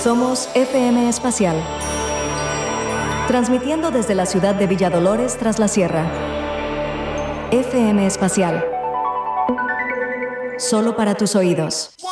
Somos FM Espacial, transmitiendo desde la ciudad de Villa Dolores tras la sierra. FM Espacial, solo para tus oídos.